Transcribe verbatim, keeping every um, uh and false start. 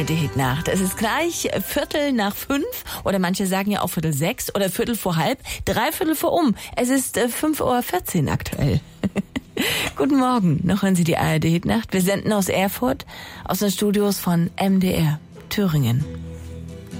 Die Hitnacht. Es ist gleich Viertel nach fünf oder manche sagen ja auch Viertel sechs oder Viertel vor halb, dreiviertel vor um. Es ist fünf Uhr vierzehn aktuell. Guten Morgen, noch hören Sie die A R D Hitnacht. Wir senden aus Erfurt, aus den Studios von M D R Thüringen.